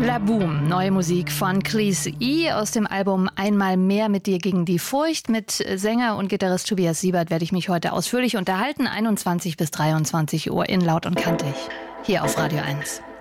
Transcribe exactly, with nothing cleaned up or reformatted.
La Boom, neue Musik von Chris I. aus dem Album Einmal mehr mit dir gegen die Furcht. Mit Sänger und Gitarrist Tobias Siebert werde ich mich heute ausführlich unterhalten. einundzwanzig bis dreiundzwanzig Uhr in Laut und Kantig. Hier auf Radio eins.